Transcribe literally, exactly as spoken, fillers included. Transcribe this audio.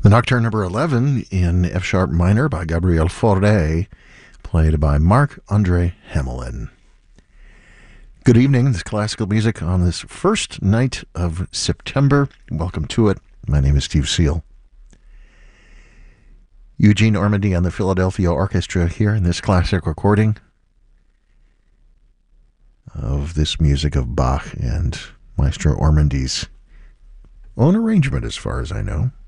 The Nocturne number eleven in F sharp minor by Gabriel Fauré, played by Marc-André Hamelin. Good evening. This is classical music on this first night of September. Welcome to it. My name is Steve Seal. Eugene Ormandy on the Philadelphia Orchestra here in this classic recording of this music of Bach and Maestro Ormandy's own arrangement, as far as I know.